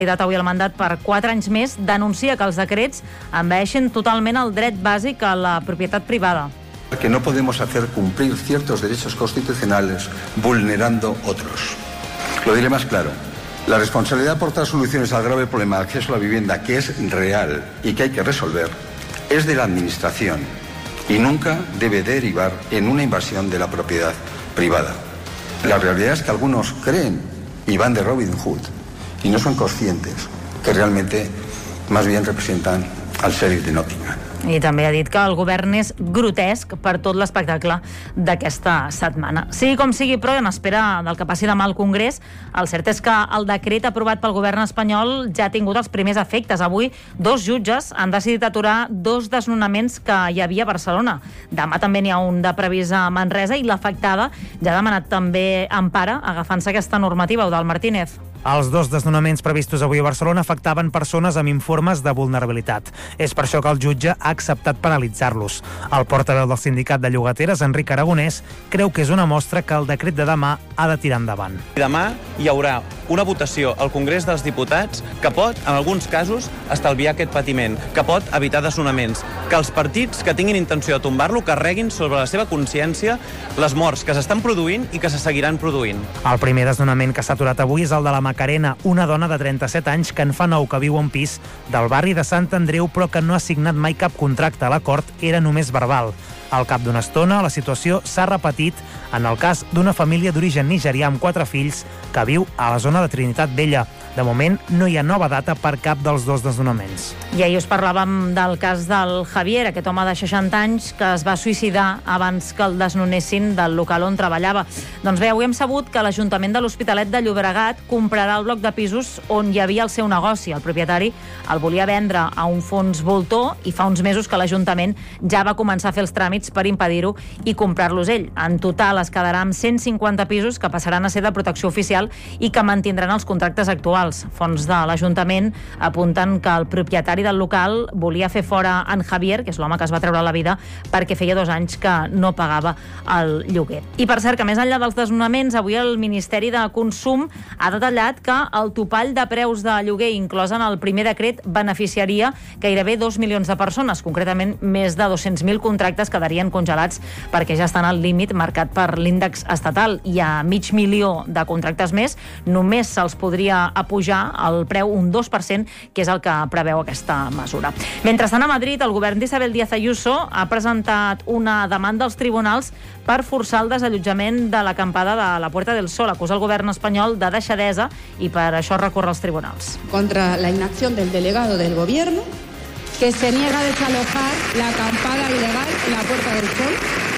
avui el mandat per 4 anys més, denuncia que els decrets envaeixen totalment el dret bàsic a la propietat privada. Que no podemos hacer cumplir ciertos derechos constitucionales vulnerando otros. Lo diré más claro. La responsabilidad de aportar soluciones al grave problema de acceso a la vivienda, que es real y que hay que resolver, es de la Administración y nunca debe derivar en una invasión de la propiedad privada. La realidad es que algunos creen y van de Robin Hood y no son conscientes que realmente más bien representan al sheriff de Nottingham. I també ha dit que el govern és grotesc per tot l'espectacle d'aquesta setmana. Sigui com sigui, però, en espera del que passi demà al Congrés, el cert és que el decret aprovat pel govern espanyol ja ha tingut els primers efectes. Avui, 2 jutges han decidit aturar 2 desnonaments que hi havia a Barcelona. Demà també n'hi ha un de previst a Manresa i l'afectada ja ha demanat també empara agafant-se aquesta normativa. Eudald Martínez. Els 2 desnonaments previstos avui a Barcelona afectaven persones amb informes de vulnerabilitat. És per això que el jutge ha acceptat penalitzar-los. El portaveu del sindicat de llogateres, Enric Aragonès, creu que és una mostra que el decret de demà ha de tirar endavant. Demà hi haurà una votació al Congrés dels Diputats que pot, en alguns casos, estalviar aquest patiment, que pot evitar desnonaments, que els partits que tinguin intenció de tombar-lo carreguin sobre la seva consciència les morts que s'estan produint i que se seguiran produint. El primer desnonament que s'ha aturat avui és el de la Macarena, una dona de 37 anys que en fa 9 que viu a un pis del barri de Sant Andreu però que no ha signat mai cap contracte. L'acord era només verbal. Al cap d'una estona, la situació s'ha repetit en el cas d'una família d'origen nigerià amb 4 fills que viu a la zona de Trinitat Vella. De moment, no hi ha nova data per cap dels 2 desnonaments. I ahir us parlàvem del cas del Javier, aquest home de 60 anys que es va suïcidar abans que el desnonessin del local on treballava. Doncs bé, avui hem sabut que l'Ajuntament de l'Hospitalet de Llobregat comprarà el bloc de pisos on hi havia el seu negoci. El propietari el volia vendre a un fons voltor i fa uns mesos que l'Ajuntament ja va començar a fer els tràmits per impedir-ho i comprar-los ell. En total es quedarà amb 150 pisos que passaran a ser de protecció oficial i que mantindran els contractes actuals. Fons de l'Ajuntament apunten que el propietari del local volia fer fora en Javier, que és l'home que es va treure la vida, perquè feia 2 anys que no pagava el lloguer. I per cert, que més enllà dels desnonaments, avui el Ministeri de Consum ha detallat que el topall de preus de lloguer inclòs en el primer decret beneficiaria gairebé 2 milions de persones, concretament més de 200.000 contractes quedarien congelats perquè ja estan al límit marcat per l'índex estatal. Hi ha 500.000 de contractes més, només se'ls podria pujar el preu un 2%, que és el que preveu aquesta mesura. Mentrestant, a Madrid, el govern d'Isabel Díaz Ayuso ha presentat una demanda als tribunals per forçar el desallotjament de l'acampada de la Puerta del Sol. Acusa el govern espanyol de deixadesa i per això recorre als tribunals. Contra la inacción del delegado del gobierno, que se niega a desalojar la acampada ilegal en la Puerta del Sol.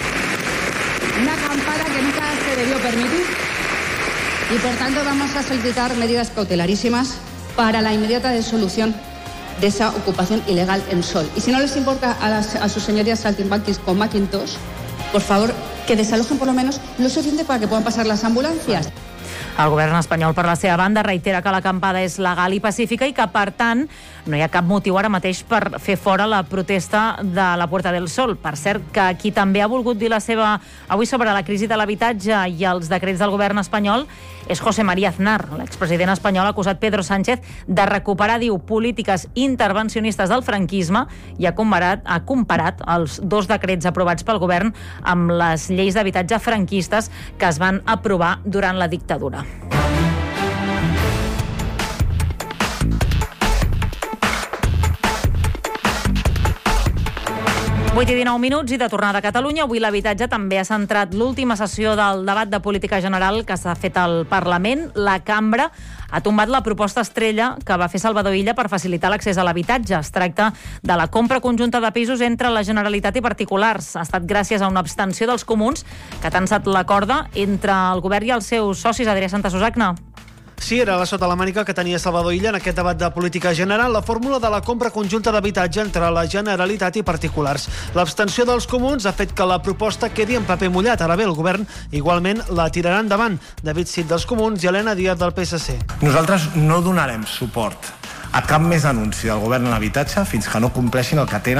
Una acampada que nunca se debió permitir. Y por tanto vamos a solicitar medidas cautelarísimas para la inmediata disolución de esa ocupación ilegal en Sol. Y si no les importa a sus señorías saltimbanquis con Macintosh, por favor, que desalojen por lo menos lo suficiente para que puedan pasar las ambulancias. El govern espanyol, per la seva banda, reitera que l'acampada és legal i pacífica i que, per tant, no hi ha cap motiu ara mateix per fer fora la protesta de la Puerta del Sol. Per cert, que qui també ha volgut dir la seva avui sobre la crisi de l'habitatge i els decrets del govern espanyol és José María Aznar. L'expresident espanyol ha acusat Pedro Sánchez de recuperar, diu, polítiques intervencionistes del franquisme i ha comparat els 2 decrets aprovats pel govern amb les lleis d'habitatge franquistes que es van aprovar durant la dictadura. Vuit i 19 minuts i de tornada a Catalunya. Avui l'habitatge també ha centrat l'última sessió del debat de política general que s'ha fet al Parlament. La cambra ha tombat la proposta estrella que va fer Salvador Illa per facilitar l'accés a l'habitatge. Es tracta de la compra conjunta de pisos entre la Generalitat i particulars. Ha estat gràcies a una abstenció dels comuns que ha tensat la corda entre el govern i els seus socis. Adrià Santasusagna. Sí, era la sota la mànica que tenia Salvador Illa en aquest debat de política general, la fórmula de la compra conjunta d'habitatge entre la Generalitat i particulars. L'abstenció dels comuns ha fet que la proposta quedi en paper mullat. Ara bé, el govern igualment la tirarà endavant. David Cid dels comuns i Helena Díaz del PSC. Nosaltres no donarem suport a cap més anunci del govern en l'habitatge fins que no compleixin el que tenen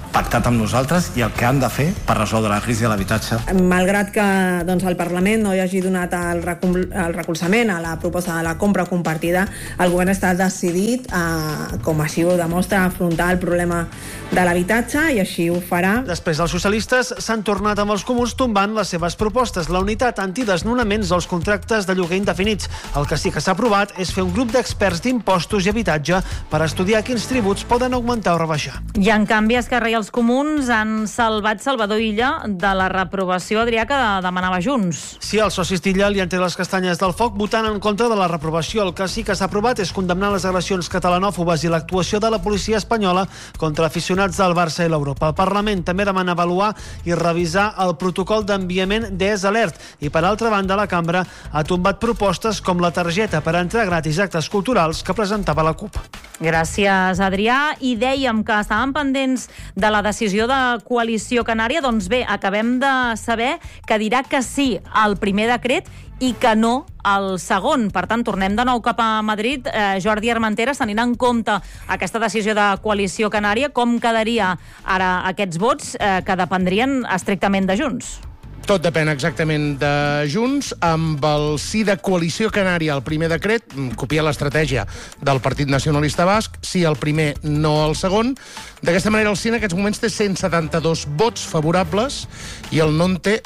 pactat amb nosaltres i el que han de fer per resoldre la crisi de l'habitatge. Malgrat que el Parlament no hi hagi donat el recolzament a la proposta de la compra compartida, el govern està decidit, com així ho demostra, a afrontar el problema de l'habitatge i així ho farà. Després, els socialistes s'han tornat amb els comuns tombant les seves propostes. La unitat antidesnonaments dels contractes de lloguer indefinits. El que sí que s'ha aprovat és fer un grup d'experts d'impostos i habitatge per estudiar quins tributs poden augmentar o rebaixar. I en canvi, Esquerra i els comuns han salvat Salvador Illa de la reprovació, Adrià, que demanava Junts. Sí, els socis d'Illa li han tret les castanyes del foc votant en contra de la reprovació. El que sí que s'ha aprovat és condemnar les agressions catalanòfobes i l'actuació de la policia espanyola contra aficionats del Barça i l'Europa. El Parlament també demana avaluar i revisar el protocol d'enviament d'ES Alert i, per altra banda, la cambra ha tombat propostes com la targeta per entrar gratis a actes culturals que presentava la CUP. Gràcies, Adrià. I dèiem que estàvem pendents de la decisió de Coalició Canària. Doncs bé, acabem de saber que dirà que sí al primer decret i que no al segon. Per tant, tornem de nou cap a Madrid. Jordi Armenteres, tenint en compte aquesta decisió de Coalició Canària, com quedaria ara aquests vots que dependrien estrictament de Junts? Tot depèn exactament de Junts. Amb el sí de Coalició Canària al primer decret, copia l'estratègia del Partit Nacionalista Basc, sí al primer, no al segon. D'aquesta manera, el sí en aquests moments té 172 vots favorables i el no en té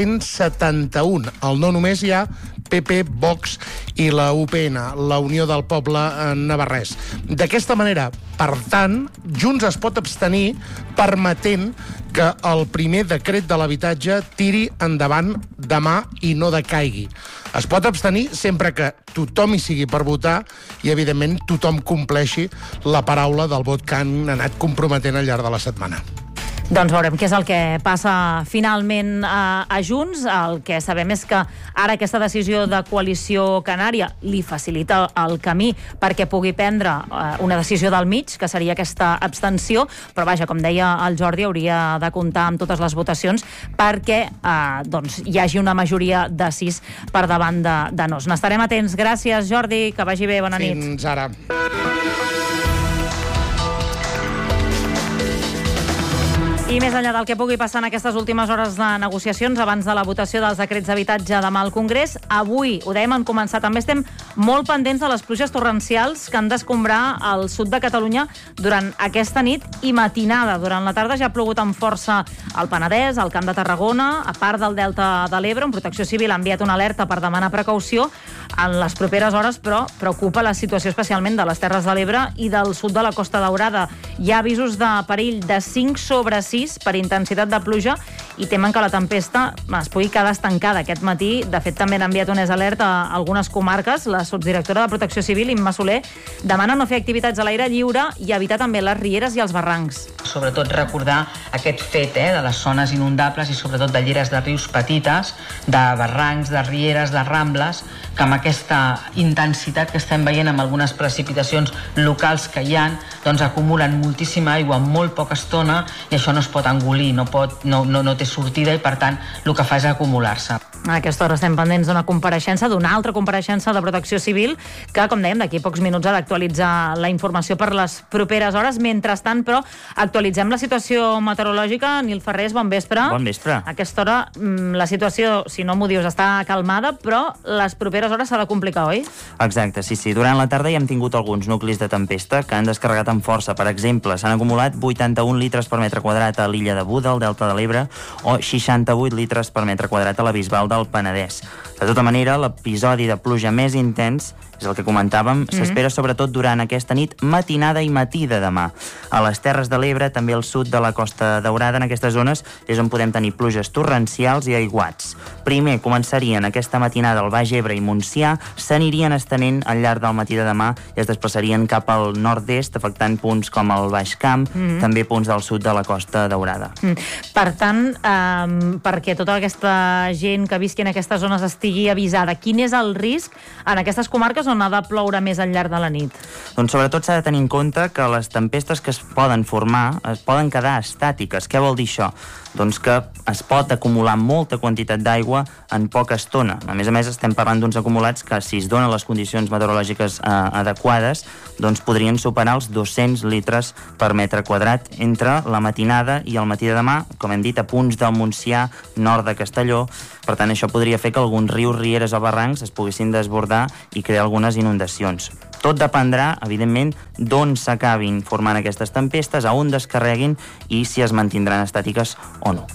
171. El no només hi ha PP, Vox i la UPN, la Unió del Poble Navarrès. D'aquesta manera, per tant, Junts es pot abstenir permetent que el primer decret de l'habitatge tiri endavant demà i no decaigui. Es pot abstenir sempre que tothom hi sigui per votar i, evidentment, tothom compleixi la paraula del vot que han anat comprometent al llarg de la setmana. Doncs veurem què és el que passa finalment a Junts. El que sabem és que ara aquesta decisió de Coalició Canària li facilita el camí perquè pugui prendre una decisió del mig, que seria aquesta abstenció, però vaja, com deia el Jordi, hauria de comptar amb totes les votacions perquè hi hagi una majoria de 6 per davant de nos. N'estarem atents. Gràcies, Jordi, que vagi bé, bona nit. Fins ara. I més enllà del que pugui passar en aquestes últimes hores de negociacions abans de la votació dels decrets d'habitatge demà al Congrés, avui, ho dèiem en començar, també estem molt pendents de les pluges torrencials que han d'escombrar el sud de Catalunya durant aquesta nit i matinada. Durant la tarda ja ha plogut amb força al Penedès, al Camp de Tarragona, a part del Delta de l'Ebre, on Protecció Civil ha enviat una alerta per demanar precaució. En les properes hores, però, preocupa la situació especialment de les Terres de l'Ebre i del sud de la Costa Daurada. Hi ha avisos de perill de 5/6 per intensitat de pluja i temen que la tempesta es pugui quedar estancada aquest matí. De fet, també han enviat un alert a algunes comarques. La subdirectora de Protecció Civil, Imma Soler, demana no fer activitats a l'aire lliure i evitar també les rieres i els barrancs. Sobretot recordar aquest fet de les zones inundables i sobretot de lleres de rius petites, de barrancs, de rieres, de rambles, que amb aquesta intensitat que estem veient amb algunes precipitacions locals que hi ha, doncs acumulen moltíssima aigua en molt poca estona i això no es pot engolir, no té sortida i per tant el que fa és acumular-se. A aquesta hora estem pendents d'una altra compareixença de Protecció Civil que, com dèiem, d'aquí a pocs minuts ha d'actualitzar la informació per les properes hores. Mentrestant, però, actualitzem la situació meteorològica. Nil Ferrés, bon vespre. Bon vespre. A aquesta hora la situació, si no m'ho dius, està calmada, però les properes hores s'ha de complicar, oi? Exacte, sí. Durant la tarda ja hem tingut alguns nuclis de tempesta que han descarregat amb força. Per exemple, s'han acumulat 81 litres per metre quadrat a l'illa de Buda, al Delta de l'Ebre, o 68 litres per metre quadrat a la Bisbal del Penedès. De tota manera, l'episodi de pluja més intens, és el que comentàvem, s'espera sobretot durant aquesta nit, matinada i matí de demà. A les Terres de l'Ebre, també al sud de la Costa Daurada, en aquestes zones és on podem tenir pluges torrencials i aiguats. Primer començarien aquesta matinada al Baix Ebre i Montsià, s'anirien estenent al llarg del matí de demà i es desplaçarien cap al nord-est, afectant punts com el Baix Camp, també punts del sud de la Costa Daurada. Per tant, perquè tota aquesta gent que visqui en aquestes zones estigui avisada, quin és el risc en aquestes comarques on ha de ploure més al llarg de la nit? Doncs sobretot s'ha de tenir en compte que les tempestes que es poden formar es poden quedar estàtiques. Què vol dir això? Doncs que es pot acumular molta quantitat d'aigua en poca estona. A més, estem parlant d'uns acumulats que, si es donen les condicions meteorològiques adequades, doncs podrien superar els 200 litres per metre quadrat entre la matinada i el matí de demà, com hem dit, a punts del Montsià, nord de Castelló. Per tant, això podria fer que alguns rius, rieres o barrancs es poguessin desbordar i crear algunes inundacions. Tot dependrà, evidentment, d'on s'acabin formant aquestes tempestes, a on descarreguin i si es mantindran estàtiques o no.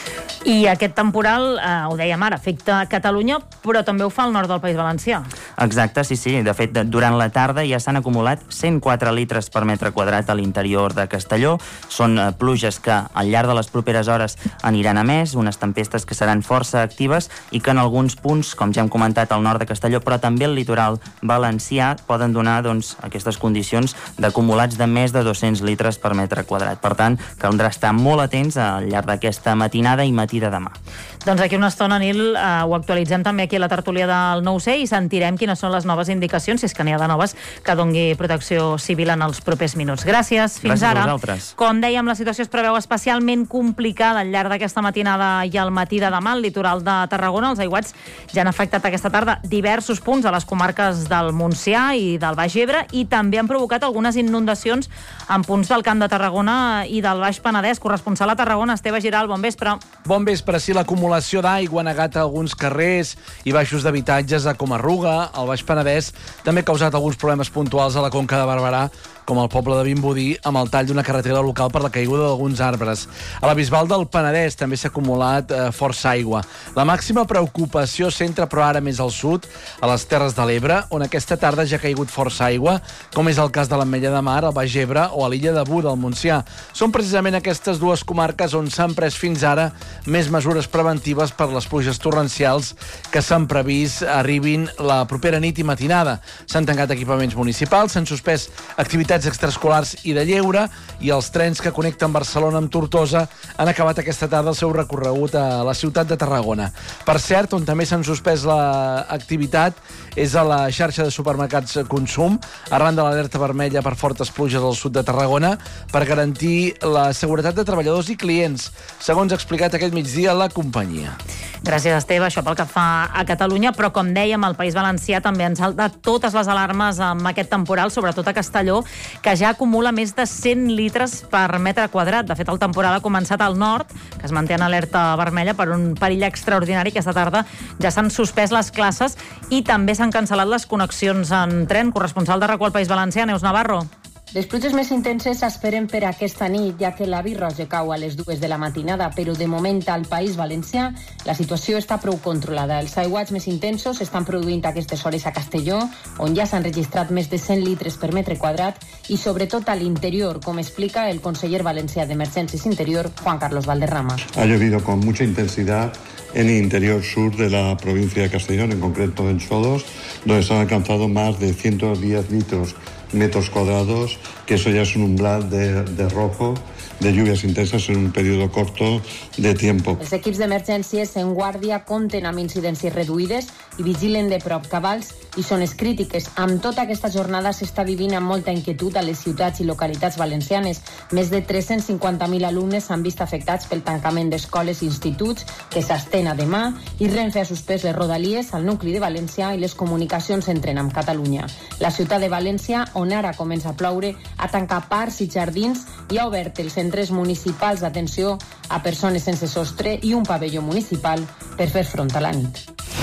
I aquest temporal, ho dèiem ara, afecta Catalunya, però també ho fa al nord del País Valencià. Exacte, sí. De fet, durant la tarda ja s'han acumulat 104 litres per metre quadrat a l'interior de Castelló. Són pluges que al llarg de les properes hores aniran a més, unes tempestes que seran força actives i que en alguns punts, com ja hem comentat, al nord de Castelló, però també al litoral valencià, poden donar aquestes condicions d'acumulats de més de 200 litres per metre quadrat. Per tant, caldrà estar molt atents al llarg d'aquesta matinada i matí de demà. Doncs aquí una estona, Nil, ho actualitzem també aquí a la tertúlia del 9C i sentirem quines són les noves indicacions, si és que n'hi ha de noves, que dongui Protecció Civil en els propers minuts. Gràcies, fins ara. Gràcies a vosaltres. Com dèiem, la situació es preveu especialment complicada al llarg d'aquesta matinada i al matí de demà al litoral de Tarragona. Els aiguats ja han afectat aquesta tarda diversos punts a les comarques del Montsià i del Baix Ebre i també han provocat algunes inundacions en punts del Camp de Tarragona i del Baix Penedès. Corresponsal a Tarragona, Esteve Giral, bon vespre. Bon vespre. Sí, l'acumulació d'aigua ha negat alguns carrers i baixos d'habitatges a Comarruga, al Baix Penedès, també ha causat alguns problemes puntuals a la Conca de Barberà, com el poble de Vimbodí, amb el tall d'una carretera local per la caiguda d'alguns arbres. A la Bisbal del Penedès també s'ha acumulat força aigua. La màxima preocupació centra, però ara més al sud, a les Terres de l'Ebre, on aquesta tarda ja ha caigut força aigua, com és el cas de l'Ametlla de Mar, el Baix Ebre o a l'illa de Buda, al Montsià. Són precisament aquestes dues comarques on s'han pres fins ara més mesures preventives per les pluges torrencials que s'han previst arribin la propera nit i matinada. S'han tancat equipaments municipals, s'han suspès activitats extraescolars i de lleure i els trens que connecten Barcelona amb Tortosa han acabat aquesta tarda el seu recorregut a la ciutat de Tarragona. Per cert, on també s'han suspès l'activitat és a la xarxa de supermercats Consum, arran de l'alerta vermella per fortes pluges al sud de Tarragona, per garantir la seguretat de treballadors i clients, segons ha explicat aquest migdia la companyia. Gràcies, Esteve. Això pel que fa a Catalunya, però com dèiem, al País Valencià també han saltat totes les alarmes amb aquest temporal, sobretot a Castelló, que ja acumula més de 100 litres per metre quadrat. De fet, el temporal ha començat al nord, que es manté en alerta vermella per un perill extraordinari. Aquesta tarda ja s'han suspès les classes i també s'han cancel·lat les connexions en tren. Corresponsal de RAC1 al País Valencià, Neus Navarro. Les pluges més intenses s'esperen per aquesta nit, ja que la Virroja cau a les 2 de la matinada, però de moment al País Valencià la situació està prou controlada. Els aiguats més intensos s'estan produint a aquestes hores a Castelló, on ja s'han registrat més de 100 litres per metre quadrat, i sobretot a l'interior, com explica el conseller valencià d'Emergències Interior, Juan Carlos Valderrama. Ha llovido con mucha intensidad en el interior sur de la provincia de Castellón, en concreto en Xodos, donde se han alcanzado más de 110 litros metros cuadrados, que eso ya es un umbral de rojo, de lluvias intensas en un periodo corto de tiempo. Els equips d'emergències en guàrdia compten amb incidències reduïdes i vigilen de prop cabals i zones crítiques. Amb tota aquesta jornada s'està vivint amb molta inquietud a les ciutats i localitats valencianes. Més de 350.000 alumnes s'han vist afectats pel tancament d'escoles i instituts, que s'estén a demà, i Renfe ha suspès les rodalies al nucli de València i les comunicacions entren amb Catalunya. La ciutat de València, on ara comença a ploure, ha tancat parcs i jardins i ha obert els centres municipals d'atenció a persones sense sostre i un pavelló municipal per fer front a la nit.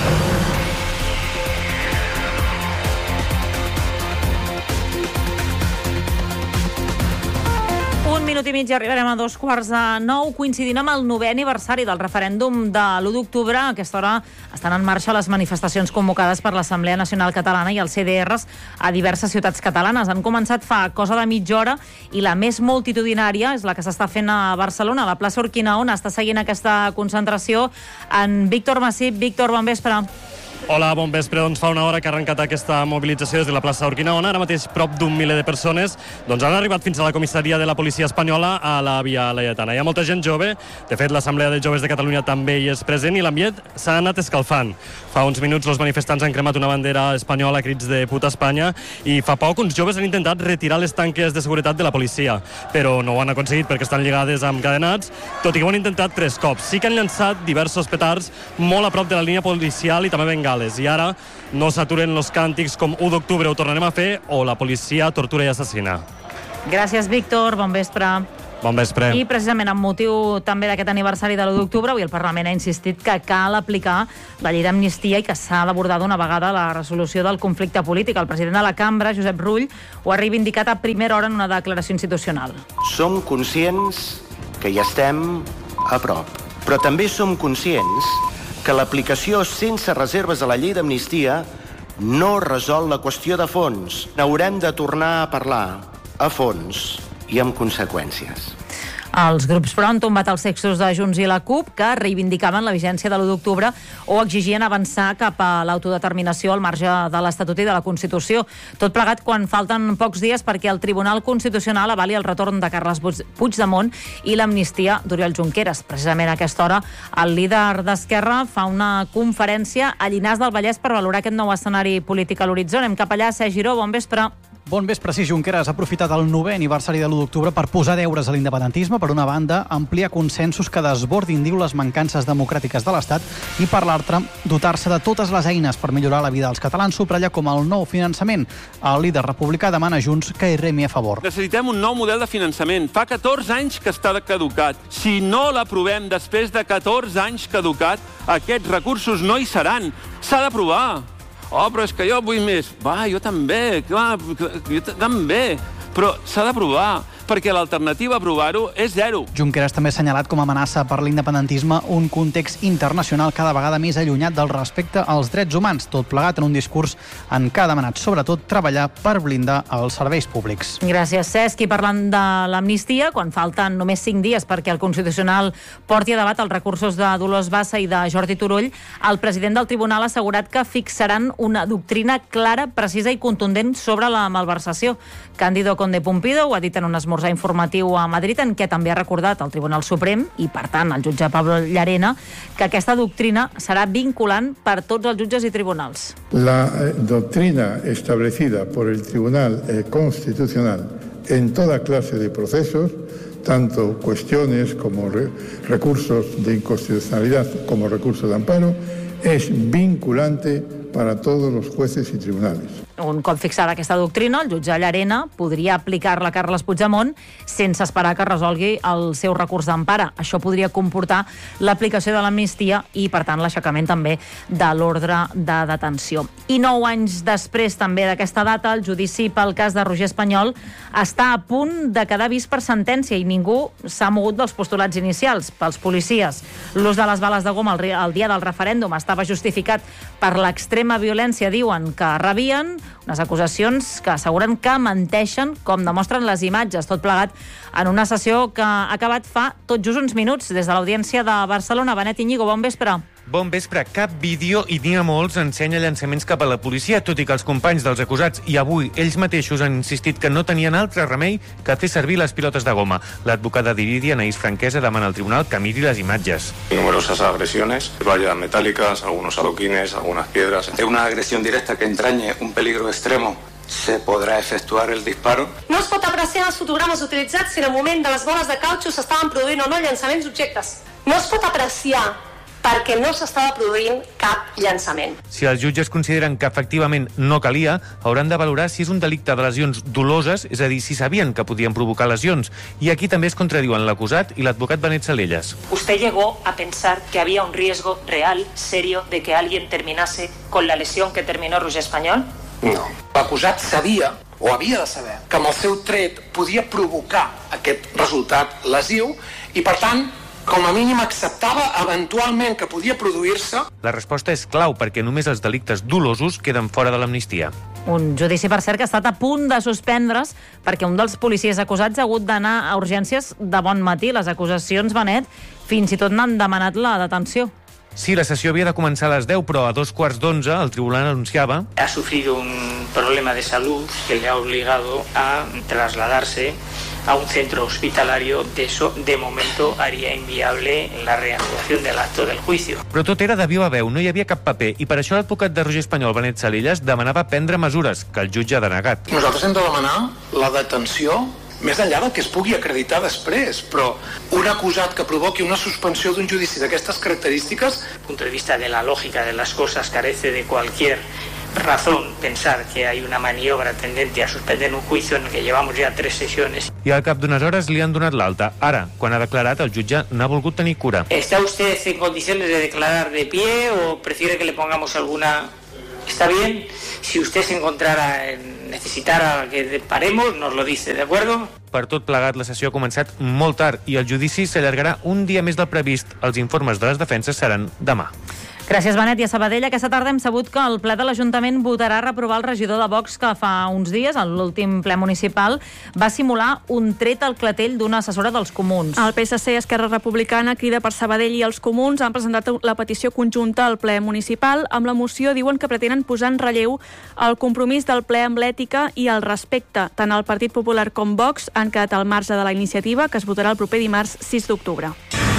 Un minut i mig i arribarem a 8:45, coincidint amb el 9è aniversari del referèndum de l'1 d'octubre. A aquesta hora estan en marxa les manifestacions convocades per l'Assemblea Nacional Catalana i els CDRs a diverses ciutats catalanes. Han començat fa cosa de mitja hora i la més multitudinària és la que s'està fent a Barcelona, a la plaça Urquinaona. Està seguint aquesta concentració en Víctor Massip. Víctor, bon vespre. Hola, bon vespre. Doncs fa una hora que ha arrencat aquesta mobilització des de la plaça Urquinaona. Ara mateix prop d'un miler de persones han arribat fins a la comissaria de la policia espanyola a la Via Laietana. Hi ha molta gent jove, de fet l'Assemblea de Joves de Catalunya també hi és present i l'ambient s'ha anat escalfant. Fa uns minuts els manifestants han cremat una bandera espanyola a crits de puta Espanya i fa poc uns joves han intentat retirar les tanques de seguretat de la policia, però no ho han aconseguit perquè estan lligades amb cadenats, tot i que ho han intentat 3 cops. Sí que han llançat diversos petards molt a prop de la línia policial i també bengales. il·legales. I ara no s'aturen els càntics com 1 d'octubre ho tornarem a fer o la policia tortura i assassina. Gràcies, Víctor. Bon vespre. Bon vespre. I precisament amb motiu també d'aquest aniversari de l'1 d'octubre, avui el Parlament ha insistit que cal aplicar la llei d'amnistia i que s'ha d'abordar d'una vegada la resolució del conflicte polític. El president de la cambra, Josep Rull, ho ha reivindicat a primera hora en una declaració institucional. Som conscients que hi estem a prop, però també som conscients que l'aplicació sense reserves a la llei d'amnistia no resol la qüestió de fons. N'haurem de tornar a parlar a fons i amb conseqüències. Els grups però han tombat els textos de Junts i la CUP, que reivindicaven la vigència de l'1 d'octubre o exigien avançar cap a l'autodeterminació al marge de l'Estatut i de la Constitució. Tot plegat quan falten pocs dies perquè el Tribunal Constitucional avali el retorn de Carles Puigdemont i l'amnistia d'Oriol Junqueras. Precisament a aquesta hora, el líder d'Esquerra fa una conferència a Llinars del Vallès per valorar aquest nou escenari polític a l'horitzó. Anem cap allà. Sergi Giró, bon vespre. Bon vespre. Sí, Junqueras ha aprofitat el 9è aniversari de l'1 d'octubre per posar deures a l'independentisme. Per una banda, ampliar consensos que desbordin, diu, les mancances democràtiques de l'Estat, i per l'altra, dotar-se de totes les eines per millorar la vida dels catalans, subratlla com el nou finançament. El líder republicà demana a Junts que hi remi a favor. Necessitem un nou model de finançament. Fa 14 anys que està caducat. Si no l'aprovem després de 14 anys caducat, aquests recursos no hi seran. S'ha d'aprovar. Oh, però és que jo vull més. Va, jo també, clar, jo també. Però s'ha d'aprovar, perquè l'alternativa a aprovar-ho és zero. Junqueras també ha assenyalat com a amenaça per l'independentisme un context internacional cada vegada més allunyat del respecte als drets humans, tot plegat en un discurs en què ha demanat, sobretot, treballar per blindar els serveis públics. Gràcies, Cesc. I parlant de l'amnistia, quan falten només 5 dies perquè el Constitucional porti a debat els recursos de Dolors Bassa i de Jordi Turull, el president del Tribunal ha assegurat que fixaran una doctrina clara, precisa i contundent sobre la malversació. Cándido Conde Pumpido ho ha dit en un esmorzar informatiu a Madrid, en què també ha recordat al Tribunal Suprem i, per tant, al jutge Pablo Llarena, que aquesta doctrina serà vinculant per tots els jutges i tribunals. La doctrina establecida por el Tribunal Constitucional en toda clase de procesos, tanto cuestiones como recursos de inconstitucionalidad como recursos de amparo, es vinculante para todos los jueces y tribunales. Un cop fixada aquesta doctrina, el jutge Llarena podria aplicar-la a Carles Puigdemont sense esperar que resolgui el seu recurs d'empara. Això podria comportar l'aplicació de l'amnistia i, per tant, l'aixecament també de l'ordre de detenció. I 9 anys després també d'aquesta data, el judici pel cas de Roger Espanyol està a punt de quedar vist per sentència i ningú s'ha mogut dels postulats inicials. Pels policies, l'ús de les bales de goma el dia del referèndum estava justificat per l'extrema violència, diuen, que rebien, unes acusacions que asseguren que menteixen, com demostren les imatges, tot plegat en una sessió que ha acabat fa tot just uns minuts. Des de l'Audiència de Barcelona, Benet Iñigo, bon vespre. Bon vespre. Cap vídeo, i n'hi ha molts, ensenya llançaments cap a la policia, tot i que els companys dels acusats i avui ells mateixos han insistit que no tenien altre remei que fer servir les pilotes de goma. L'advocada d'Iridia, Anaïs Franquesa, demana al tribunal que miri les imatges. Numerosas agresiones, vallas metálicas, algunos adoquines, algunas piedras. ¿Es una agresión directa que entrañe un peligro extremo? ¿Se podrà efectuar el disparo? No es pot apreciar els fotogrames utilitzats si en el moment de les boles de cautxo s'estaven produint o no llançaments d'objectes. No es pot apreciar perquè no s'estava produint cap llançament. Si els jutges consideren que efectivament no calia, hauran de valorar si és un delicte de lesions doloses, és a dir, si sabien que podien provocar lesions. I aquí també es contradiuen l'acusat i l'advocat Benet Salellas. ¿Usted llegó a pensar que había un riesgo real, serio, de que alguien terminase con la lesión que terminó Roger Espanyol? No. L'acusat sabia, o havia de saber, que amb el seu tret podia provocar aquest resultat lesiu i, per tant, com a mínim acceptava eventualment que podia produir-se. La resposta és clau perquè només els delictes dolosos queden fora de l'amnistia. Un judici, per cert, que ha estat a punt de suspendre's perquè un dels policies acusats ha hagut d'anar a urgències de bon matí. Les acusacions, Benet, fins i tot n'han demanat la detenció. Sí, la sessió havia de començar a les 10, però a 2:15 el tribunal anunciava... Ha sufrido un problema de salud que le ha obligado a trasladarse a un centro hospitalario. De eso, de momento, haría inviable la reanudación del acto del juicio. Però tot era de viva veu, no hi havia cap paper, i per això l'advocat de Roger Espanyol, Benet Salellas, demanava prendre mesures, que el jutge ha denegat. Nosaltres hem de demanar la detenció més enllà del que es pugui acreditar després, però un acusat que provoqui una suspensió d'un judici d'aquestes característiques... Desde el punto de vista de la lógica de las cosas, carece de cualquier razón pensar que hay una maniobra tendente a suspender un juicio en el que llevamos ya 3 sesiones. I al cap d'unes hores li han donat l'alta. Ara, quan ha declarat, el jutge n'ha volgut tenir cura. ¿Está usted en condiciones de declarar de pie o prefiere que le pongamos alguna...? Está bien, si usted se necesitara que paremos, nos lo dice, ¿de acuerdo? Per tot plegat, la sessió ha començat molt tard i el judici s'allargarà un dia més del previst. Els informes de les defenses seran demà. Gràcies, Benet. I a Sabadell aquesta tarda hem sabut que el ple de l'Ajuntament votarà reprovar el regidor de Vox que fa uns dies, en l'últim ple municipal, va simular un tret al clatell d'una assessora dels Comuns. El PSC i Esquerra Republicana, Crida per Sabadell i els Comuns han presentat la petició conjunta al ple municipal. Amb la moció diuen que pretenen posar en relleu el compromís del ple amb l'ètica i el respecte. Tant el Partit Popular com Vox han quedat al marge de la iniciativa, que es votarà el proper dimarts 6 d'octubre.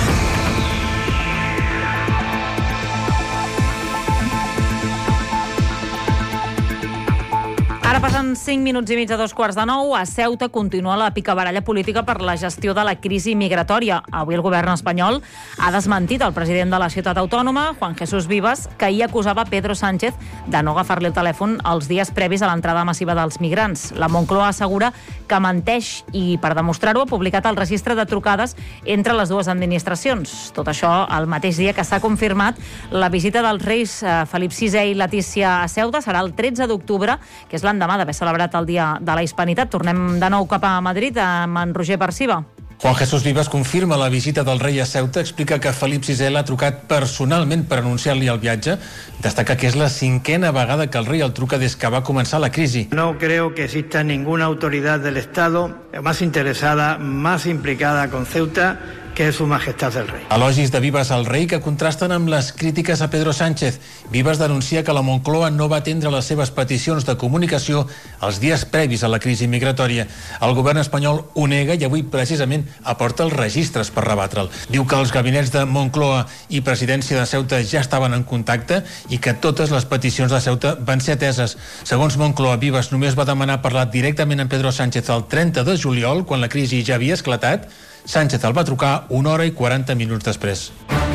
Ara passen 5 minuts i mig a 8:45. A Ceuta continua la picabaralla política per la gestió de la crisi migratòria. Avui el govern espanyol ha desmentit el president de la ciutat autònoma, Juan Jesús Vivas, que ahir acusava Pedro Sánchez de no agafar-li el telèfon els dies previs a l'entrada massiva dels migrants. La Moncloa assegura que menteix i, per demostrar-ho, ha publicat el registre de trucades entre les dues administracions. Tot això el mateix dia que s'ha confirmat la visita dels reis Felip VI i Letícia a Ceuta. Serà el 13 d'octubre, que és l'endemà d'haver celebrat el Dia de la Hispanitat. Tornem de nou cap a Madrid amb en Roger Perciba. Juan Jesús Vivas confirma la visita del rei a Ceuta, explica que Felip VI l'ha trucat personalment per anunciar-li el viatge. Destaca que és la 5a vegada que el rei el truca des que va començar la crisi. No creo que exista ninguna autoridad del Estado más interesada, más implicada con Ceuta que és su majestat el rei. Elogis de Vivas al rei que contrasten amb les crítiques a Pedro Sánchez. Vivas denuncia que la Moncloa no va atendre les seves peticions de comunicació els dies previs a la crisi migratòria. El govern espanyol ho nega i avui precisament aporta els registres per rebatre'l. Diu que els gabinets de Moncloa i presidència de Ceuta ja estaven en contacte i que totes les peticions de Ceuta van ser ateses. Segons Moncloa, Vivas només va demanar parlar directament amb Pedro Sánchez el 30 de juliol, quan la crisi ja havia esclatat. Sánchez el va trucar 1 hora i 40 minuts després.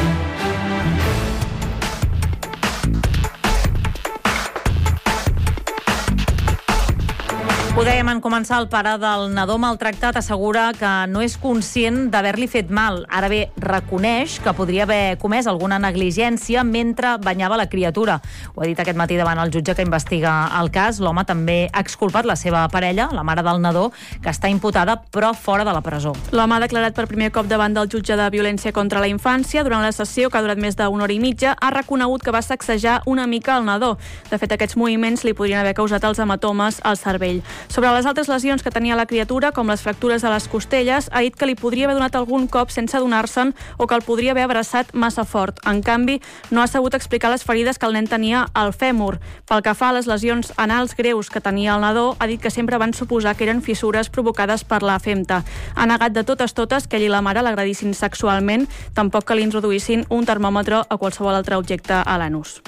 Ho dèiem en començar, el pare del nadó maltractat assegura que no és conscient d'haver-li fet mal. Ara bé, reconeix que podria haver comès alguna negligència mentre banyava la criatura. Ho ha dit aquest matí davant el jutge que investiga el cas. L'home també ha exculpat la seva parella, la mare del nadó, que està imputada però fora de la presó. L'home ha declarat per primer cop davant del jutge de violència contra la infància. Durant la sessió, que ha durat més d'1 hora i mitja, ha reconegut que va sacsejar una mica el nadó. De fet, aquests moviments li podrien haver causat els hematomes al cervell. Sobre les altres lesions que tenia la criatura, com les fractures de les costelles, ha dit que li podria haver donat algun cop sense adonar-se'n o que el podria haver abraçat massa fort. En canvi, no ha sabut explicar les ferides que el nen tenia al fèmur. Pel que fa a les lesions anals greus que tenia el nadó, ha dit que sempre van suposar que eren fissures provocades per la femta. Ha negat de totes que ell i la mare l'agredissin sexualment, tampoc que li introduïssin un termòmetre o qualsevol altre objecte a l'anus.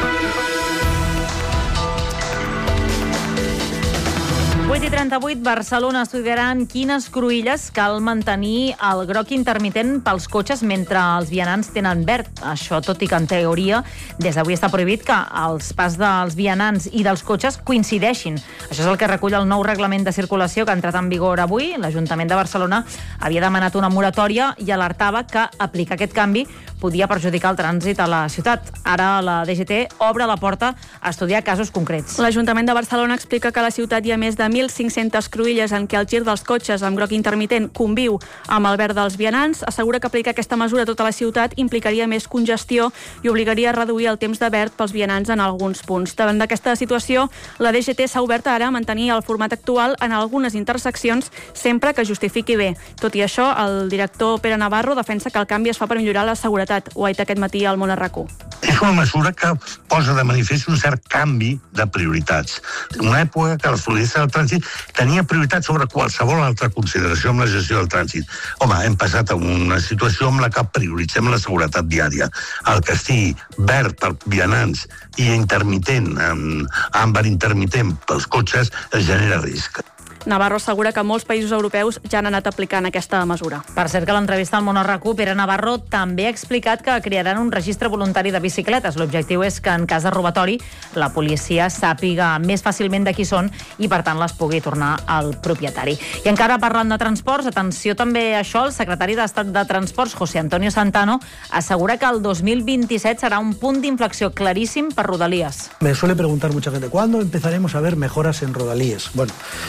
8:38, Barcelona estudiaran quines cruïlles cal mantenir el groc intermitent pels cotxes mentre els vianants tenen verd. Això, tot i que en teoria des d'avui està prohibit que els pas dels vianants i dels cotxes coincideixin. Això és el que recull el nou reglament de circulació que ha entrat en vigor avui. L'Ajuntament de Barcelona havia demanat una moratòria i alertava que aplicar aquest canvi podia perjudicar el trànsit a la ciutat. Ara la DGT obre la porta a estudiar casos concrets. L'Ajuntament de Barcelona explica que a la ciutat hi ha més de 1.500 cruïlles en què el gir dels cotxes amb groc intermitent conviu amb el verd dels vianants. Assegura que aplicar aquesta mesura a tota la ciutat implicaria més congestió i obligaria a reduir el temps de verd pels vianants en alguns punts. Davant d'aquesta situació, la DGT s'ha obert ara a mantenir el format actual en algunes interseccions sempre que justifiqui bé. Tot i això, el director Pere Navarro defensa que el canvi es fa per millorar la seguretat. Ho ha dit aquest matí al Món RQ. És una mesura que posa de manifest un cert canvi de prioritats. Una època que la fluïdesa del trànsit tenia prioritat sobre qualsevol altra consideració amb la gestió del trànsit. Home, hem passat a una situació en la que prioritzem la seguretat diària. El que estigui verd per vianants i intermitent, àmbar intermitent pels cotxes, es genera risc. Navarro assegura que molts països europeus ja han anat aplicant aquesta mesura. Per cert, que l'entrevista al Monoracu, Pere Navarro també ha explicat que crearan un registre voluntari de bicicletes. L'objectiu és que en cas de robatori la policia sàpiga més fàcilment de qui són i, per tant, les pugui tornar al propietari. I encara parlant de transports, atenció també a això, el secretari d'Estat de Transports, José Antonio Santano, assegura que el 2027 serà un punt d'inflexió claríssim per Rodalies. Me suele preguntar mucha gente, ¿cuándo empezaremos a ver mejoras en Rodalies? Bueno,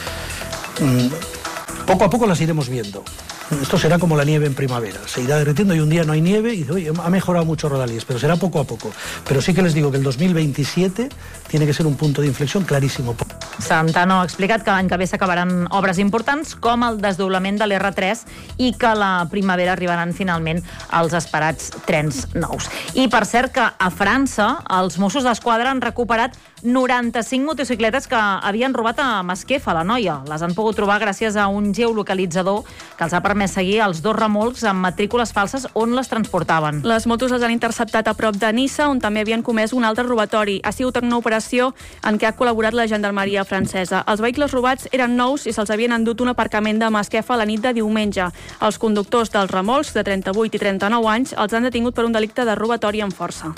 poco a poco las iremos viendo. Esto será como la nieve en primavera. Se irá derritiendo y un día no hay nieve y dice, oye, ha mejorado mucho Rodalies, pero será poco a poco. Pero sí que les digo que el 2027 tiene que ser un punto de inflexión clarísimo. Santano ha explicat que l'any que ve s'acabaran obres importants com el desdoblament de l'R3 i que a la primavera arribaran finalment els esperats trens nous. I per cert que a França els Mossos d'Esquadra han recuperat 95 motocicletes que havien robat a Masquefa, la Noia. Les han pogut trobar gràcies a un geolocalitzador que els ha permès seguir els 2 remolcs amb matrícules falses on les transportaven. Les motos les han interceptat a prop de Niça, on també havien comès un altre robatori. Ha sigut una operació en què ha col·laborat la gendarmeria francesa. Els vehicles robats eren nous i se'ls havien endut un aparcament de Masquefa la nit de diumenge. Els conductors dels remolcs, de 38 i 39 anys, els han detingut per un delicte de robatori amb força.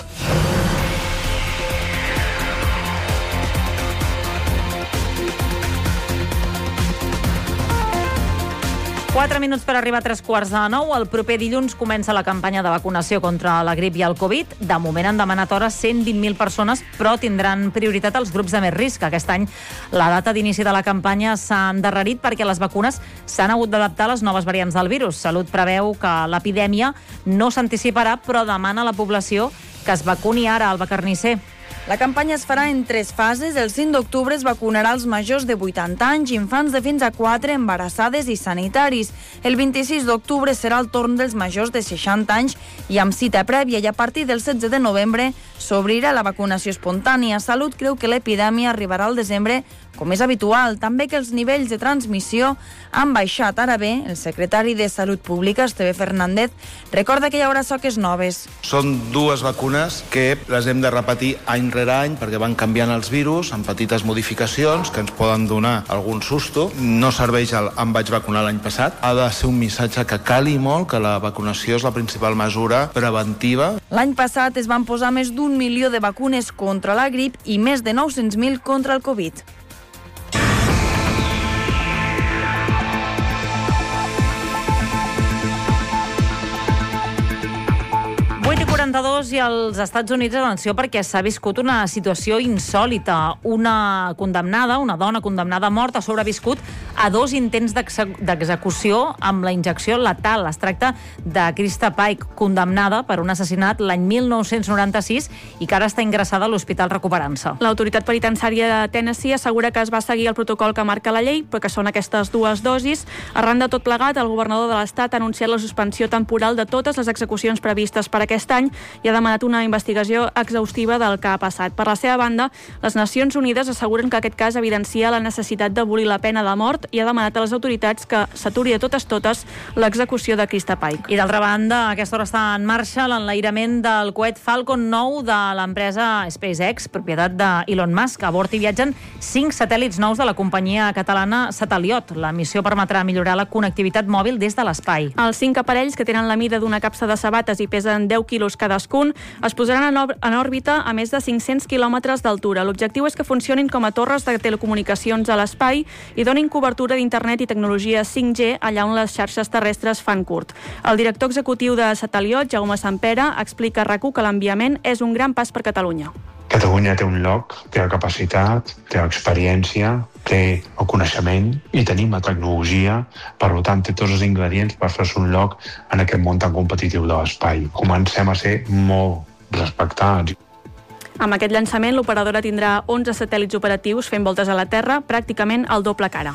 4 minuts per arribar a 8:45. El proper dilluns comença la campanya de vacunació contra la grip i el Covid. De moment han demanat hores 120.000 persones, però tindran prioritat els grups de més risc. Aquest any la data d'inici de la campanya s'ha endarrerit perquè les vacunes s'han hagut d'adaptar a les noves variants del virus. Salut preveu que l'epidèmia no s'anticiparà, però demana a la població que es vacuni ara. Alba Carnisser. La campanya es farà en 3 fases. El 5 d'octubre es vacunarà els majors de 80 anys, infants de fins a 4, embarassades i sanitaris. El 26 d'octubre serà el torn dels majors de 60 anys i amb cita prèvia, i a partir del 16 de novembre s'obrirà la vacunació espontània. Salut creu que l'epidèmia arribarà al desembre com és habitual, també que els nivells de transmissió han baixat. Ara bé, el secretari de Salut Pública, Esteve Fernández, recorda que hi haurà soques noves. Són 2 vacunes que les hem de repetir any rere any perquè van canviant els virus amb petites modificacions que ens poden donar algun susto. No serveix el em vaig vacunar l'any passat. Ha de ser un missatge que cali molt, que la vacunació és la principal mesura preventiva. L'any passat es van posar més d'1 milió de vacunes contra la grip i més de 900.000 contra el Covid. I als Estats Units, atenció, perquè s'ha viscut una situació insòlita. Una dona condemnada a mort ha sobreviscut a 2 intents d'execució amb la injecció letal. Es tracta de Krista Pike, condemnada per un assassinat l'any 1996 i que ara està ingressada a l'hospital recuperant-se. L'autoritat penitenciària de Tennessee assegura que es va seguir el protocol que marca la llei, perquè són aquestes 2 dosis. Arran de tot plegat, el governador de l'estat ha anunciat la suspensió temporal de totes les execucions previstes per aquest any i ha demanat una investigació exhaustiva del que ha passat. Per la seva banda, les Nacions Unides asseguren que aquest cas evidencia la necessitat d'abolir la pena de mort i ha demanat a les autoritats que s'aturi de totes l'execució de Krista Pike. I d'altra banda, a aquesta hora està en marxa l'enlairament del coet Falcon 9 de l'empresa SpaceX, propietat d'Elon Musk. A bord hi viatgen 5 satèl·lits nous de la companyia catalana Sateliot. La missió permetrà millorar la connectivitat mòbil des de l'espai. Els 5 aparells, que tenen la mida d'una capsa de sabates i pesen 10 quilos cadascun, es posaran en òrbita a més de 500 quilòmetres d'altura. L'objectiu és que funcionin com a torres de telecomunicacions a l'espai i donin cobertura d'internet i tecnologia 5G allà on les xarxes terrestres fan curt. El director executiu de Sateliot, Jaume Sampere, explica a RAC1 que l'enviament és un gran pas per Catalunya. Catalunya té un lloc, té la capacitat, té l'experiència, té el coneixement i tenim la tecnologia, per tant té tots els ingredients per fer-se un lloc en aquest món tan competitiu de l'espai. Comencem a ser molt respectats. Amb aquest llançament, l'operadora tindrà 11 satèl·lits operatius fent voltes a la Terra, pràcticament el doble que ara.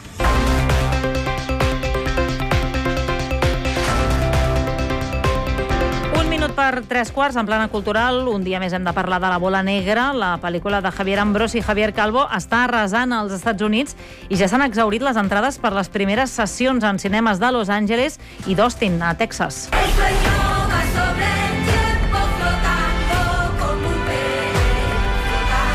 Per 3:15, en plana cultural, un dia més hem de parlar de La bola negra. La pel·lícula de Javier Ambrosi i Javier Calvo està arrasant als Estats Units i ja s'han exhaurit les entrades per les primeres sessions en cinemes de Los Angeles i d'Austin, a Texas. Aquí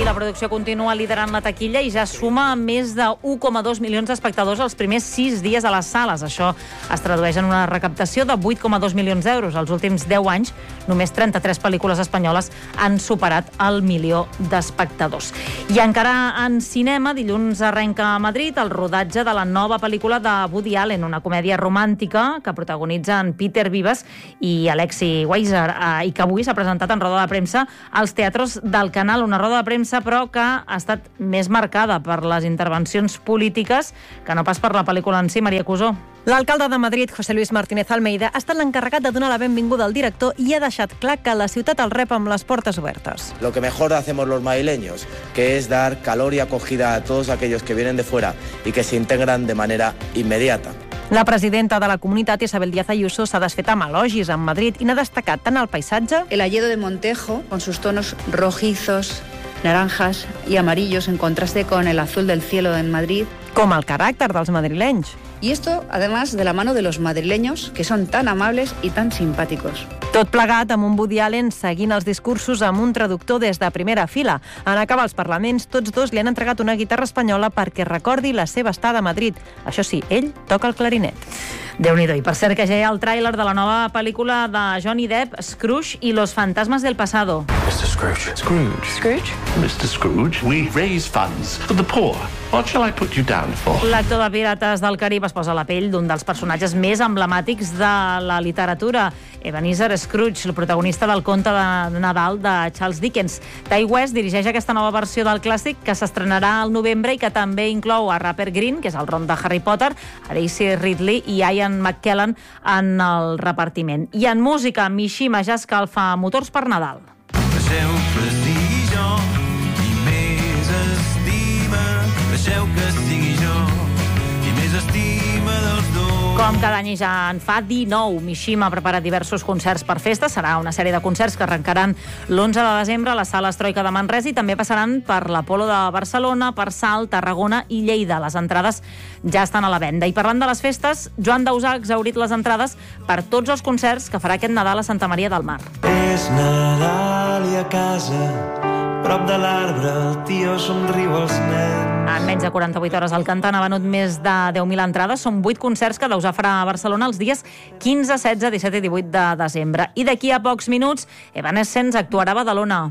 la producció continua liderant la taquilla i ja suma més de 1,2 milions d'espectadors els primers 6 dies a les sales. Això es tradueix en una recaptació de 8,2 milions d'euros. Els últims 10 anys, només 33 pel·lícules espanyoles han superat el milió d'espectadors. I encara en cinema, dilluns arrenca a Madrid el rodatge de la nova pel·lícula de Woody Allen, una comèdia romàntica que protagonitzen Peter Vives i Alexi Weiser, i que avui s'ha presentat en roda de premsa als teatres del Canal, una roda de premsa però que ha estat més marcada per les intervencions polítiques que no pas per la pel·lícula en si. Maria Cusó. L'alcalde de Madrid, José Luis Martínez Almeida, ha estat l'encarregat de donar la benvinguda al director i ha deixat clar que la ciutat el rep amb les portes obertes. Lo que mejor hacemos los madrileños, que es dar calor y acogida a todos aquellos que vienen de fuera y que se integran de manera inmediata. La presidenta de la comunitat, Isabel Díaz Ayuso, s'ha desfet amb elogis en Madrid i n'ha destacat tant el paisatge... El hayedo de Montejo, con sus tonos rojizos, naranjas y amarillos en contraste con el azul del cielo en Madrid. Com el caràcter dels madrilenys. Y esto, además, de la mano de los madrileños, que son tan amables y tan simpáticos. Tot plegat amb un Woody Allen seguint els discursos amb un traductor des de primera fila. En acabar els parlaments, tots dos li han entregat una guitarra espanyola perquè recordi la seva estada a Madrid. Això sí, ell toca el clarinet. Déu-n'hi-do. I per cert que ja hi ha el tràiler de la nova pel·lícula de Johnny Depp, Scrooge y los fantasmas del pasado. Mr. Scrooge. Scrooge. Scrooge? Mr. Scrooge, we raise funds for the poor. What shall I put you down for? L'actor de Pirates del Carib es posa a la pell d'un dels personatges més emblemàtics de la literatura, Ebenezer Scrooge, el protagonista del conte de Nadal de Charles Dickens. Ty West dirigeix aquesta nova versió del clàssic que s'estrenarà al novembre i que també inclou a Rupert Grint, que és el Ron de Harry Potter, a Daisy Ridley i Ian McKellen en el repartiment. I en música, Mishima ja escalfa motors per Nadal. Deixeu prestigio i més estima, deixeu que sigui jo i més estima dels dos. Com cada any ja en fa 19, Mishima ha preparat diversos concerts per festa. Serà una sèrie de concerts que arrencaran l'11 de desembre a la Sala Estroika de Manresa i també passaran per l'Apolo de Barcelona, per Salt, Tarragona i Lleida. Les entrades ja estan a la venda. I parlant de les festes, Joan Dausà ha exhaurit les entrades per tots els concerts que farà aquest Nadal a Santa Maria del Mar. És Nadal i a casa, prop de l'arbre, el tio somriu als nens. En menys de 48 hores el cantant ha venut més de 10.000 entrades. Són 8 concerts que Dausà farà a Barcelona els dies 15, 16, 17 i 18 de desembre. I d'aquí a pocs minuts, Evanescence actuarà a Badalona.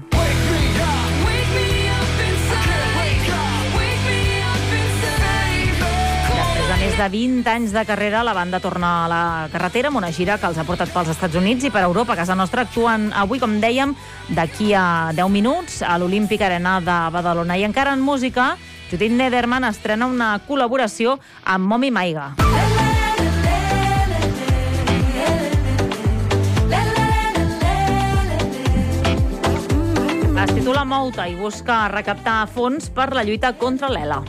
Més de 20 anys de carrera, la banda torna a la carretera amb una gira que els ha portat pels Estats Units i per Europa. A casa nostra actuen avui, com dèiem, d'aquí a 10 minuts a l'Olímpic Arena de Badalona. I encara en música, Judith Nederman estrena una col·laboració amb Momi Maiga. Es titula Mouta i busca recaptar fons per la lluita contra l'ELA.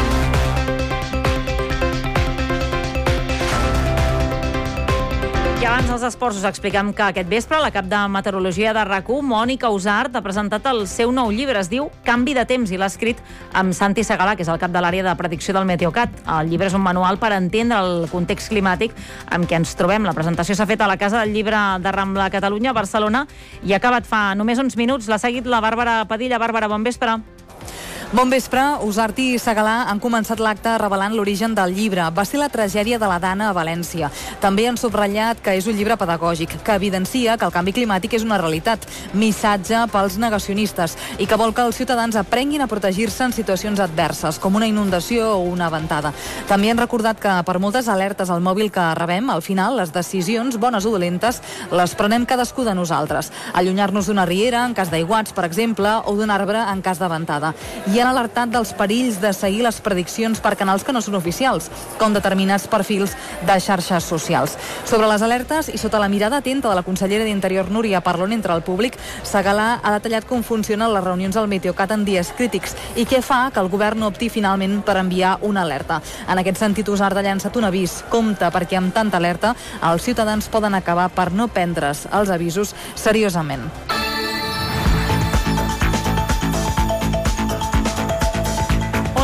I abans dels esports us expliquem que aquest vespre la cap de meteorologia de RAC1, Mònica Usart, ha presentat el seu nou llibre. Es diu Canvi de temps i l'ha escrit amb Santi Segalà, que és el cap de l'àrea de predicció del Meteocat. El llibre és un manual per entendre el context climàtic amb què ens trobem. La presentació s'ha fet a la Casa del Llibre de Rambla, Catalunya, a Barcelona, i ha acabat fa només uns minuts. L'ha seguit la Bàrbara Padilla. Bàrbara, bon vespre. Bon vespre. Usart i Segalà han començat l'acte revelant l'origen del llibre. Va ser la tragèdia de la Dana a València. També han subratllat que és un llibre pedagògic, que evidencia que el canvi climàtic és una realitat, missatge pels negacionistes, i que vol que els ciutadans aprenguin a protegir-se en situacions adverses, com una inundació o una ventada. També han recordat que per moltes alertes al mòbil que rebem, al final les decisions, bones o dolentes, les prenem cadascú de nosaltres. Allunyar-nos d'una riera en cas d'aiguats, per exemple, o d'un arbre en cas de ventada. I han alertat dels perills de seguir les prediccions per canals que no són oficials, com determinats perfils de xarxes socials. Sobre les alertes i sota la mirada atenta de la consellera d'Interior Núria Parlon entre el públic, Segalà ha detallat com funcionen les reunions del Meteocat en dies crítics i què fa que el govern no opti finalment per enviar una alerta. En aquest sentit, Usart ha llançat un avís. Compte, perquè amb tanta alerta els ciutadans poden acabar per no prendre's els avisos seriosament.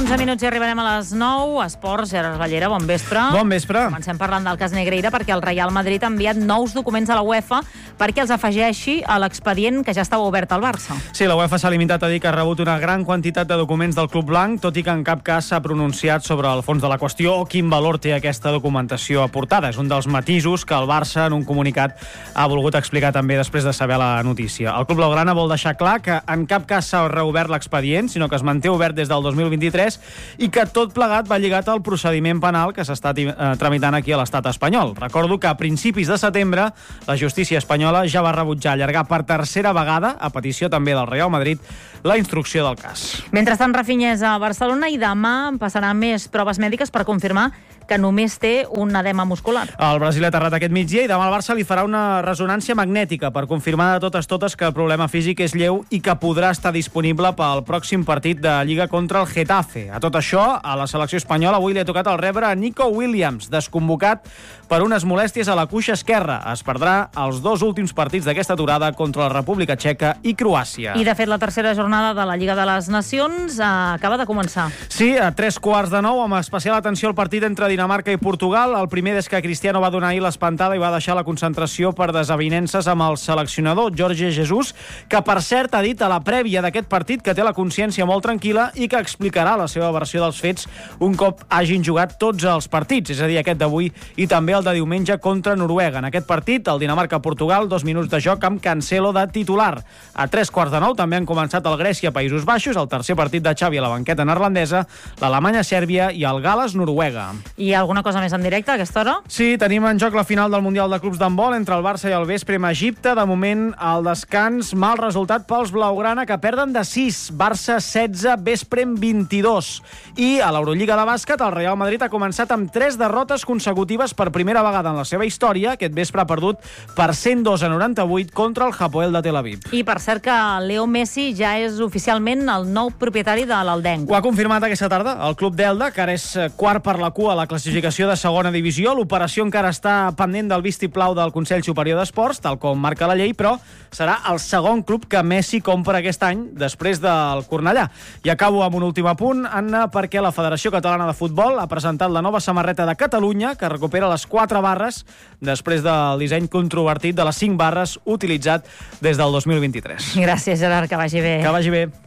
11 minuts i arribarem a les 9. Esports, Gerard Ballera, bon vespre. Bon vespre. Comencem parlant del cas Negreira perquè el Real Madrid ha enviat nous documents a la UEFA perquè els afegeixi a l'expedient que ja estava obert al Barça. Sí, la UEFA s'ha limitat a dir que ha rebut una gran quantitat de documents del club blanc, tot i que en cap cas s'ha pronunciat sobre el fons de la qüestió o quin valor té aquesta documentació aportada. És un dels matisos que el Barça, en un comunicat, ha volgut explicar també després de saber la notícia. El club blaugrana vol deixar clar que en cap cas s'ha reobert l'expedient, sinó que es manté obert des del 2023 i que tot plegat va lligat al procediment penal que s'està tramitant aquí a l'estat espanyol. Recordo que a principis de setembre la justícia espanyola ja va rebutjar allargar per tercera vegada, a petició també del Real Madrid, la instrucció del cas. Mentrestant, Rafinha és a Barcelona i demà passarà més proves mèdiques per confirmar que només té un edema muscular. El Brasil ha aterrat aquest migdia i demà el Barça li farà una resonància magnètica per confirmar de totes que el problema físic és lleu i que podrà estar disponible pel pròxim partit de Lliga contra el Getafe. A tot això, a la selecció espanyola avui li ha tocat el rebre a Nico Williams, desconvocat per unes molèsties a la cuixa esquerra. Es perdrà els 2 últims partits d'aquesta aturada contra la República Txeca i Croàcia. I, de fet, la tercera jornada de la Lliga de les Nacions acaba de començar. Sí, a 3:15, amb especial atenció al partit entre Dinamarca i Portugal. El primer és que Cristiano va donar ahir l'espantada i va deixar la concentració per desavinences amb el seleccionador Jorge Jesus, que per cert ha dit a la prèvia d'aquest partit que té la consciència molt tranquil·la i que explicarà la seva versió dels fets un cop hagin jugat tots els partits, és a dir, aquest d'avui i també el de diumenge contra Noruega. En aquest partit, el Dinamarca-Portugal, 2 minuts de joc amb Cancelo de titular. A 3:15 també han començat el Grècia-Països Baixos, el tercer partit de Xavi a la banqueta neerlandesa, l'Alemanya-Sèrbia i el Gal·les-Noruega. I alguna cosa més en directe a aquesta hora? Sí, tenim en joc la final del Mundial de Clubs d'handbol entre el Barça i el Veszprém a Egipte. De moment, al descans, mal resultat pels blaugrana, que perden de 6. Barça 16, Veszprém 22. I a l'Eurolliga de bàsquet, el Real Madrid ha començat amb 3 derrotes consecutives per primera vegada en la seva història. Aquest vespre ha perdut per 102-98 contra el Hapoel de Tel Aviv. I per cert que Leo Messi ja és oficialment el nou propietari de l'Aldenc. Ho ha confirmat aquesta tarda el club d'Elda, que ara és quart per la cua a la classificació de segona divisió. L'operació encara està pendent del vistiplau del Consell Superior d'Esports, tal com marca la llei, però serà el segon club que Messi compra aquest any, després del Cornellà. I acabo amb un últim apunt, Anna, perquè la Federació Catalana de Futbol ha presentat la nova samarreta de Catalunya, que recupera les 4 barres després del disseny controvertit de les 5 barres utilitzat des del 2023. Gràcies, Gerard, que vagi bé. Que vagi bé.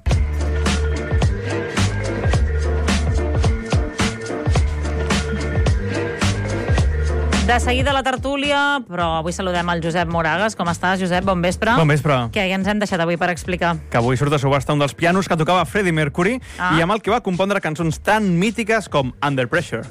De seguida la tertúlia, però avui saludem el Josep Moragas. Com estàs, Josep? Bon vespre. Bon vespre. Què ens hem deixat avui per explicar? Que avui surt a subhasta un dels pianos que tocava Freddie Mercury i amb el que va compondre cançons tan mítiques com Under Pressure.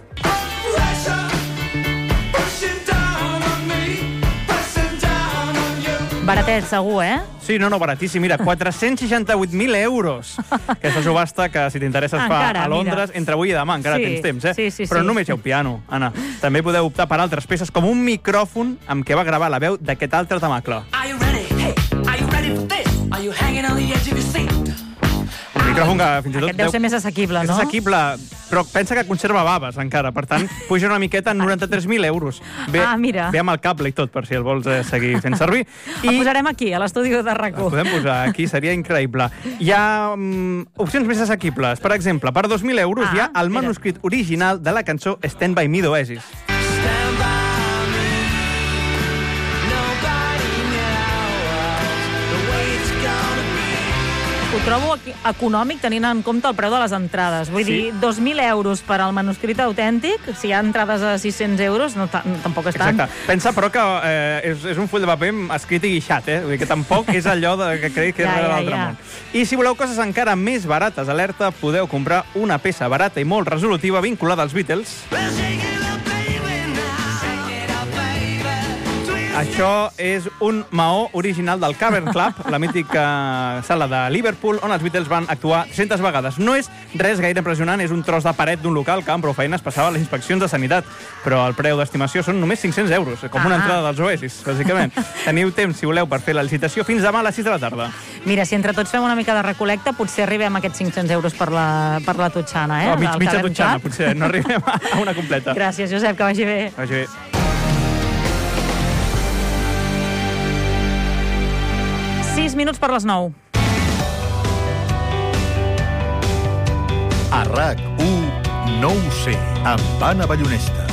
Baratet, segur, eh? Sí, no, baratíssim. Mira, 468.000 euros. Aquesta subhasta que, si t'interessa, es fa a Londres entre avui i demà. Encara tens temps, eh? Sí. Però només hi ha un piano, Anna. També podeu optar per altres peces, com un micròfon amb què va gravar la veu d'aquest altre temacle. Are you ready? Hey, are you ready for this? Are you hanging on the edge of your seat? Un micròfon que fins i tot... Aquest deu ser més assequible, no? És assequible, però pensa que conserva baves encara, per tant, puja una miqueta en 93.000 euros. Mira. Ve amb el cable i tot, per si el vols seguir fent servir. El posarem aquí, a l'estudi de RAC1. El podem posar aquí, seria increïble. Hi ha opcions més assequibles. Per exemple, per 2.000 euros hi ha el manuscrit original de la cançó Stand By Me d'Oasis. Ho trobo econòmic tenint en compte el preu de les entrades. Vull dir, 2.000 euros per al manuscrit autèntic, si hi ha entrades a 600 euros, no, tampoc és tant. Exacte. Pensa, però, que és un full de paper escrit i guixat, Vull dir que tampoc és allò que crec que és de l'altre món. I si voleu coses encara més barates, alerta, podeu comprar una peça barata i molt resolutiva vinculada als Beatles. Això és un maó original del Cavern Club, la mítica sala de Liverpool, on els Beatles van actuar 300 vegades. No és res gaire impressionant, és un tros de paret d'un local que amb prou feines passava les inspeccions de sanitat, però el preu d'estimació són només 500 euros, com una entrada dels Oasis, bàsicament. Teniu temps, si voleu, per fer la licitació fins demà a les 6 de la tarda. Mira, si entre tots fem una mica de recolecta, potser arribem a aquests 500 euros per la totxana, No, mitja totxana, potser, no arribem a una completa. Gràcies, Josep, que vagi bé. Que vagi bé. Minuts per les 9. A RAC1 No ho sé, amb Anna Ballonesta.